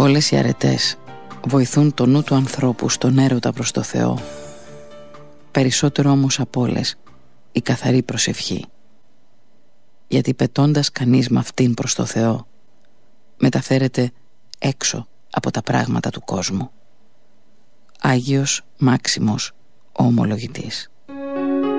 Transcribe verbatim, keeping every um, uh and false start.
Όλες οι αρετές βοηθούν το νου του ανθρώπου στον έρωτα προς το Θεό. Περισσότερο όμως απ' όλες η καθαρή προσευχή. Γιατί πετώντας κανείς με αυτήν προς το Θεό, μεταφέρεται έξω από τα πράγματα του κόσμου. Άγιος Μάξιμος ο Ομολογητής.